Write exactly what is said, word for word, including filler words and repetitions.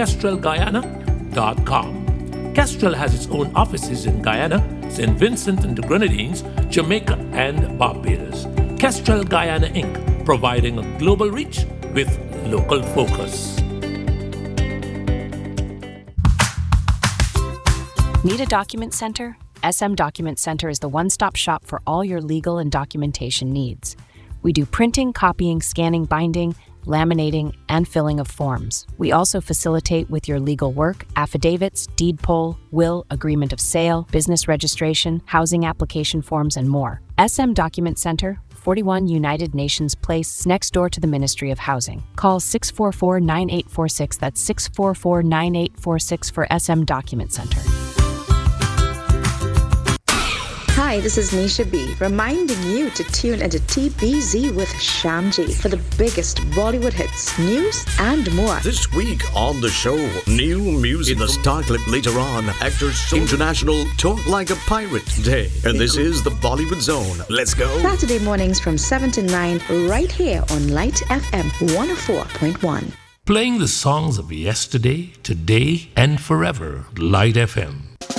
kestrel guyana dot com. Kestrel has its own offices in Guyana, Saint Vincent and the Grenadines, Jamaica, and Barbados. Kestrel Guyana Incorporated, providing a global reach with local focus. Need a document center? S M Document Center is the one-stop shop for all your legal and documentation needs. We do printing, copying, scanning, binding, laminating, and filling of forms. We also facilitate with your legal work, affidavits, deed poll, will, agreement of sale, business registration, housing application forms, and more. S M Document Center, forty-one United Nations Place, next door to the Ministry of Housing. Call six four four, nine eight four six, that's six four four, nine eight four six for S M Document Center. Hi, this is Nisha B, reminding you to tune into T B Z with Shamji for the biggest Bollywood hits, news, and more. This week on the show, new music in the star clip later on. Actors International Talk Like a Pirate Day. And this is the Bollywood Zone. Let's go. Saturday mornings from seven to nine, right here on Light F M one oh four point one. Playing the songs of yesterday, today, and forever. Light F M.